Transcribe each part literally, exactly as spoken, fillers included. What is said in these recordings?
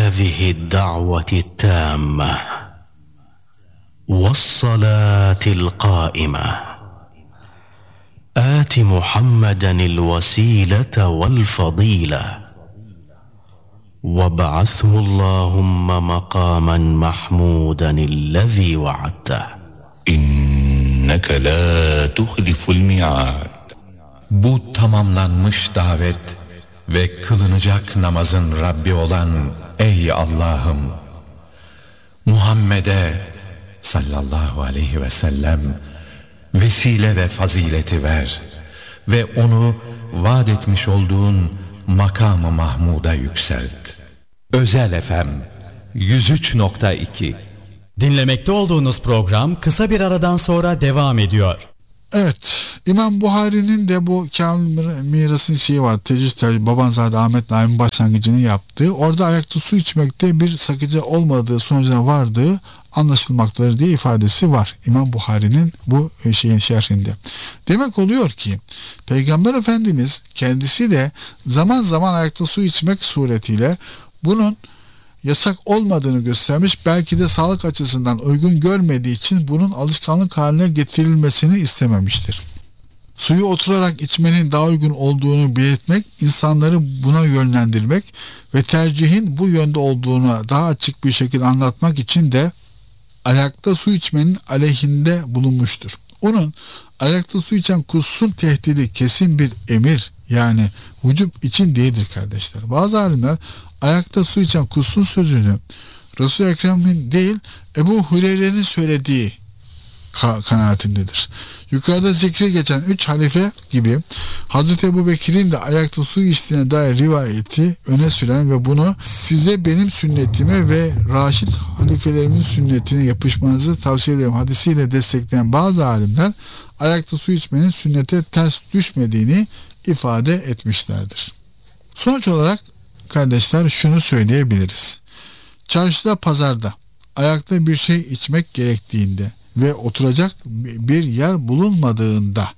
هذه الدعوة التامة والصلاة القائمة آت محمدا الوسيلة والفضيلة وابعثه اللهم مقاما محمودا الذي وعدته إنك لا تخلف الميعاد. Bu tamamlanmış davet ve kılınacak namazın Rabbi olan ey Allah'ım, Muhammed'e sallallahu aleyhi ve sellem vesile ve fazileti ver ve onu vaat etmiş olduğun makamı Mahmud'a yükselt. Özel F M yüz üç nokta iki. Dinlemekte olduğunuz program kısa bir aradan sonra devam ediyor. Evet, İmam Buhari'nin de bu Kamil Miras'ın şeyi var. Tecrüt Babanzade Ahmet Naim'in başlangıcını yaptığı. Orada ayakta su içmekte bir sakınca olmadığı sonucuna vardığı anlaşılmaktadır diye ifadesi var İmam Buhari'nin bu şeyin şerhinde. Demek oluyor ki Peygamber Efendimiz kendisi de zaman zaman ayakta su içmek suretiyle bunun yasak olmadığını göstermiş, belki de sağlık açısından uygun görmediği için bunun alışkanlık haline getirilmesini istememiştir. Suyu oturarak içmenin daha uygun olduğunu belirtmek, insanları buna yönlendirmek ve tercihin bu yönde olduğunu daha açık bir şekilde anlatmak için de ayakta su içmenin aleyhinde bulunmuştur. Onun ayakta su içen kussun tehdidi kesin bir emir, yani vücub için değildir kardeşler. Bazı alimler ayakta su içen kussun sözünü Resul-i Ekrem'in değil Ebu Hureyre'nin söylediği ka- kanaatindedir. Yukarıda zikri geçen üç halife gibi Hazreti Ebu Bekir'in de ayakta su içtiğine dair rivayeti öne süren ve bunu size benim sünnetime ve Raşid halifelerimin sünnetine yapışmanızı tavsiye ederim hadisiyle destekleyen bazı alimler ayakta su içmenin sünnete ters düşmediğini ifade etmişlerdir. Sonuç olarak kardeşler şunu söyleyebiliriz. Çarşıda, pazarda ayakta bir şey içmek gerektiğinde ve oturacak bir yer bulunmadığında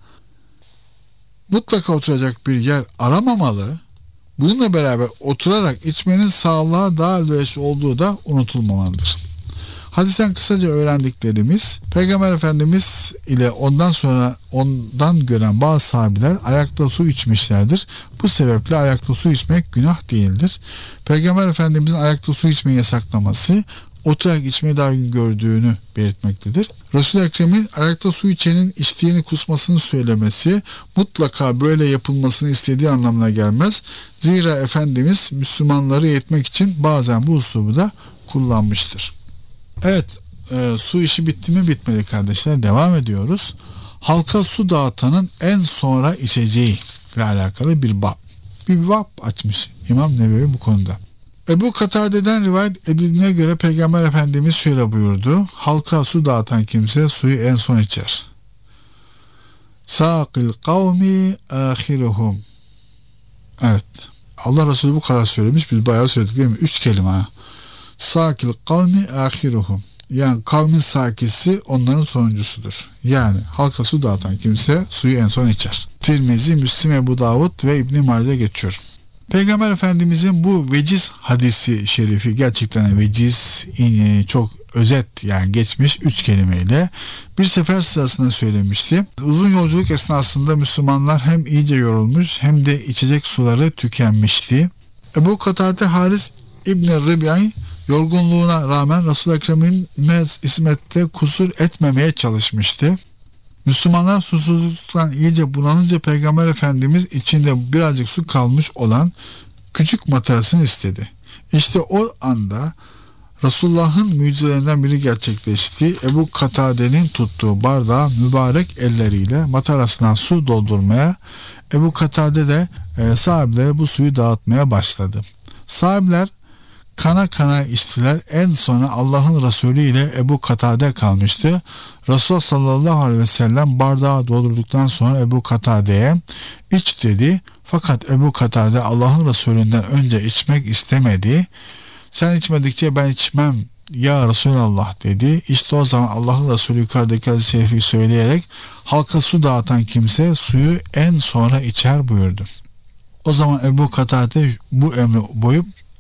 mutlaka oturacak bir yer aramamalı. Bununla beraber oturarak içmenin sağlığa daha elverişli olduğu da unutulmamalıdır. Hadisten kısaca öğrendiklerimiz, Peygamber Efendimiz ile ondan sonra ondan gören bazı sahabeler ayakta su içmişlerdir. Bu sebeple ayakta su içmek günah değildir. Peygamber Efendimizin ayakta su içmeyi yasaklaması, oturarak içmeyi daha uygun gördüğünü belirtmektedir. Resul-i Ekrem'in ayakta su içenin içtiğini kusmasını söylemesi mutlaka böyle yapılmasını istediği anlamına gelmez. Zira Efendimiz Müslümanları eğitmek için bazen bu uslubu da kullanmıştır. Evet, e, su işi bitti mi? Bitmedi kardeşler. Devam ediyoruz. Halka su dağıtanın en sonra içeceği ile alakalı bir bab. Bir bab açmış İmam Nevevi bu konuda. Ebu Katade'den rivayet edildiğine göre Peygamber Efendimiz şöyle buyurdu. Halka su dağıtan kimse suyu en son içer. Sâkil kavmi âhiruhum. Evet. Allah Resulü bu kadar söylemiş. Biz bayağı söyledik değil mi? Üç kelime ha. Sâkil kavmi âhiruhum. Yani kavmin sakisi onların sonuncusudur. Yani halka su dağıtan kimse suyu en son içer. Tirmizi, Müslim, Ebu Davud ve İbn-i Mace'de geçiyor. Peygamber Efendimizin bu veciz hadisi şerifi gerçekten veciz, çok özet yani geçmiş üç kelimeyle bir sefer sırasında söylemişti. Uzun yolculuk esnasında Müslümanlar hem iyice yorulmuş hem de içecek suları tükenmişti. Ebu Katade Haris İbn-i Rib'i yorgunluğuna rağmen Resul-i Ekrem'in ismette kusur etmemeye çalışmıştı. Müslümanlar susuzluktan iyice bunalınca Peygamber Efendimiz içinde birazcık su kalmış olan küçük matarasını istedi. İşte o anda Resulullah'ın mucizelerinden biri gerçekleşti. Ebu Katade'nin tuttuğu bardağı mübarek elleriyle matarasına su doldurmaya, Ebu Katade de e, sahabilere bu suyu dağıtmaya başladı. Sahabiler kana kana içtiler. En sona Allah'ın Resulü ile Ebu Katade kalmıştı. Resulullah sallallahu aleyhi ve sellem bardağı doldurduktan sonra Ebu Katade'ye iç dedi. Fakat Ebu Katade Allah'ın Resulü'nden önce içmek istemedi. Sen içmedikçe ben içmem ya Resulallah dedi. İşte o zaman Allah'ın Resulü yukarıdaki hadis-i şerifi söyleyerek halka su dağıtan kimse suyu en sonra içer buyurdu. O zaman Ebu Katade bu emri boyup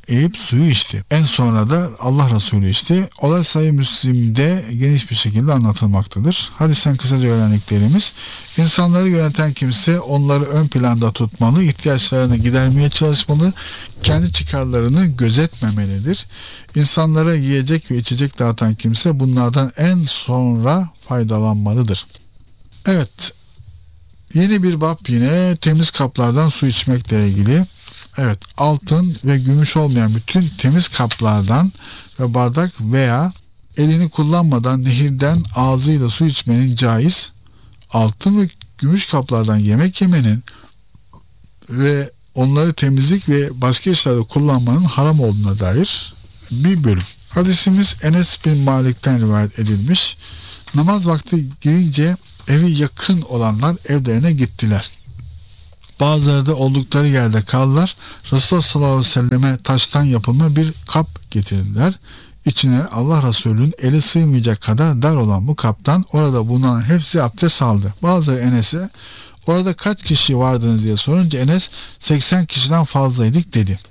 eğip suyu içti. En sonra da Allah Resulü içti. Olay Sahih Müslim'de geniş bir şekilde anlatılmaktadır. Hadisten kısaca öğrendiklerimiz: İnsanları yöneten kimse onları ön planda tutmalı, ihtiyaçlarını gidermeye çalışmalı, kendi çıkarlarını gözetmemelidir. İnsanlara yiyecek ve içecek dağıtan kimse bunlardan en sonra faydalanmalıdır. Evet, yeni bir bab yine temiz kaplardan su içmekle ilgili. Evet, altın ve gümüş olmayan bütün temiz kaplardan ve bardak veya elini kullanmadan nehirden ağzıyla su içmenin caiz, altın ve gümüş kaplardan yemek yemenin ve onları temizlik ve başka işlerde kullanmanın haram olduğuna dair bir bölüm. Hadisimiz Enes bin Malik'ten rivayet edilmiş. Namaz vakti girince evi yakın olanlar evlerine gittiler. Bazıları da oldukları yerde kaldılar. Resulullah sallallahu aleyhi ve selleme taştan yapılma bir kap getirdiler. İçine Allah Resulü'nün eli sığmayacak kadar dar olan bu kaptan orada bulunan hepsi abdest aldı. Bazıları Enes'e orada kaç kişi vardınız diye sorunca Enes seksen kişiden fazlaydık dedi.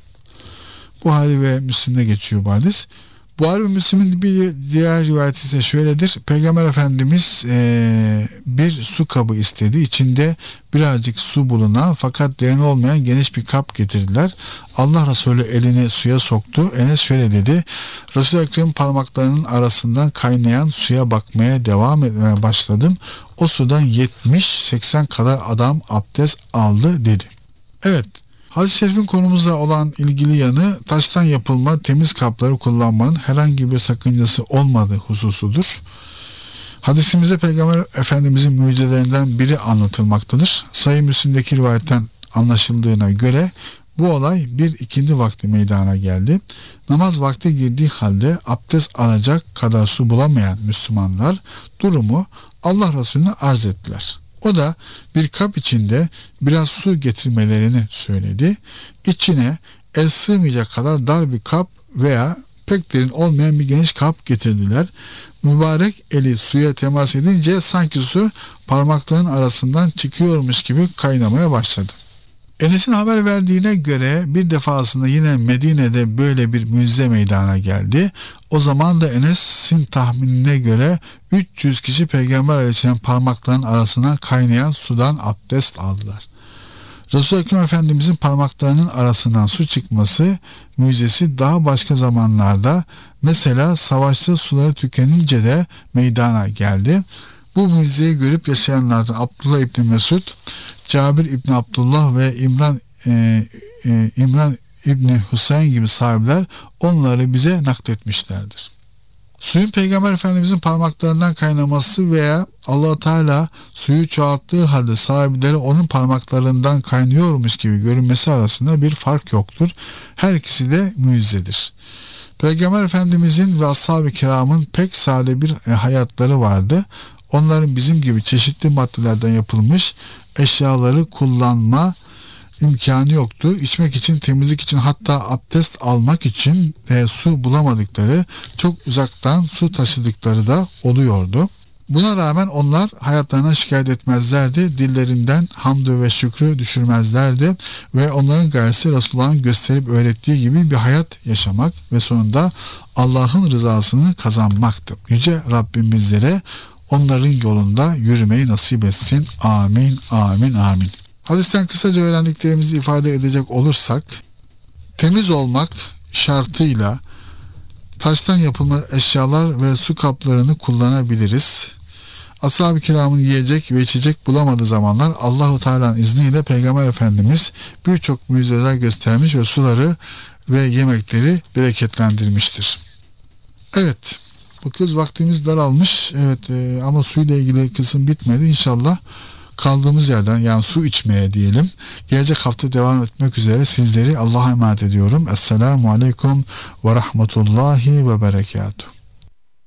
Buhari ve Müslim'de geçiyor bu hadis. Buhari ve Müslim'in bir diğer rivayeti ise şöyledir. Peygamber Efendimiz e, bir su kabı istedi. İçinde birazcık su bulunan fakat derin olmayan geniş bir kap getirdiler. Allah Resulü elini suya soktu. Enes şöyle dedi: Resul-i Ekrem'in parmaklarının arasından kaynayan suya bakmaya devam etmeye başladım. O sudan yetmiş seksen kadar adam abdest aldı dedi. Evet, Hadis-i şerifin konumuzla olan ilgili yanı taştan yapılma temiz kapları kullanmanın herhangi bir sakıncası olmadığı hususudur. Hadisimizde Peygamber Efendimizin mucizelerinden biri anlatılmaktadır. Sahih Müslim'deki rivayetten anlaşıldığına göre bu olay bir ikindi vakti meydana geldi. Namaz vakti girdiği halde abdest alacak kadar su bulamayan Müslümanlar durumu Allah Resulüne arz ettiler. O da bir kap içinde biraz su getirmelerini söyledi. İçine el sığmayacak kadar dar bir kap veya pek derin olmayan bir geniş kap getirdiler. Mübarek eli suya temas edince sanki su parmaklarının arasından çıkıyormuş gibi kaynamaya başladı. Enes'in haber verdiğine göre bir defasında yine Medine'de böyle bir mucize meydana geldi. O zaman da Enes'in tahminine göre üç yüz kişi Peygamber Aleyhisselam parmaklarının arasından kaynayan sudan abdest aldılar. Resul-i Ekrem Efendimizin parmaklarının arasından su çıkması mucizesi daha başka zamanlarda, mesela savaşta suları tükenince de meydana geldi. Bu mucizeyi görüp yaşayanlardan Abdullah İbni Mesud, Cabir İbni Abdullah ve İmran e, e, İmran İbni Hüseyin gibi sahabeler onları bize nakletmişlerdir. Suyun Peygamber Efendimizin parmaklarından kaynaması veya Allah Teala suyu çoğalttığı halde sahabeleri onun parmaklarından kaynıyormuş gibi görünmesi arasında bir fark yoktur. Her ikisi de mucizedir. Peygamber Efendimizin ve ashab-ı kiramın pek sade bir hayatları vardı. Onların bizim gibi çeşitli maddelerden yapılmış eşyaları kullanma imkanı yoktu. İçmek için, temizlik için, hatta abdest almak için e, su bulamadıkları, çok uzaktan su taşıdıkları da oluyordu. Buna rağmen onlar hayatlarına şikayet etmezlerdi. Dillerinden hamdü ve şükrü düşürmezlerdi ve onların gayesi Resulullah'ın gösterip öğrettiği gibi bir hayat yaşamak ve sonunda Allah'ın rızasını kazanmaktı. Yüce Rabbim bizlere onların yolunda yürümeyi nasip etsin. Amin, amin, amin. Hadisten kısaca öğrendiklerimizi ifade edecek olursak, temiz olmak şartıyla taştan yapılma eşyalar ve su kaplarını kullanabiliriz. Ashab-ı kiramın yiyecek ve içecek bulamadığı zamanlar Allah-u Teala'nın izniyle Peygamber Efendimiz birçok mucizeler göstermiş ve suları ve yemekleri bereketlendirmiştir. Evet, bakıyoruz vaktimiz daralmış. Evet e, ama suyla ilgili kısım bitmedi. İnşallah kaldığımız yerden, yani su içmeye diyelim, gelecek hafta devam etmek üzere sizleri Allah'a emanet ediyorum. Esselamu Aleyküm ve Rahmetullahi ve Berekatuhu.